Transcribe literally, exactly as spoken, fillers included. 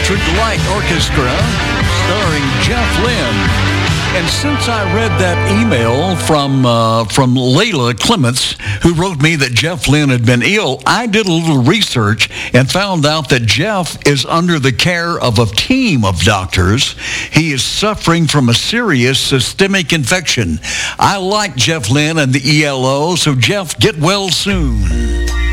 Electric Light Orchestra, starring Jeff Lynne. And since I read that email from uh, from Layla Clements, who wrote me that Jeff Lynne had been ill, I did a little research and found out that Jeff is under the care of a team of doctors. He is suffering from a serious systemic infection. I like Jeff Lynne and the E L O, so Jeff, get well soon.